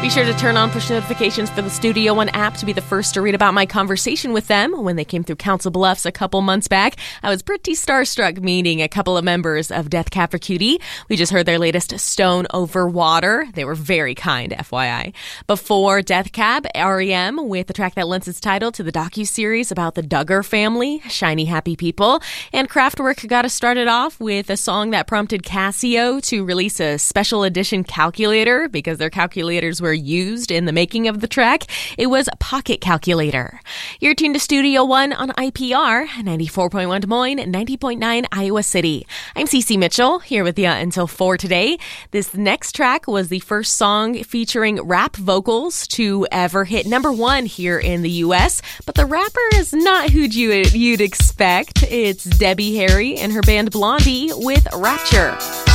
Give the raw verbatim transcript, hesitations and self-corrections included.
Be sure to turn on push notifications for the Studio One app to be the first to read about my conversation with them when they came through Council Bluffs a couple months back. I was pretty starstruck meeting a couple of members of Death Cab for Cutie. We just heard their latest Stone Over Water. They were very kind, F Y I. Before Death Cab, R E M with the track that lends its title to the docuseries about the Duggar family, Shiny Happy People. And Kraftwerk got us started off with a song that prompted Casio to release a special edition calculator because their calculators were used in the making of the track. It was Pocket Calculator. You're tuned to Studio One on I P R, ninety-four point one Des Moines, ninety point nine Iowa City. I'm Cece Mitchell, here with you until four today. This next track was the first song featuring rap vocals to ever hit number one here in the U S, but the rapper is not who you, you'd expect. It's Debbie Harry and her band Blondie with Rapture.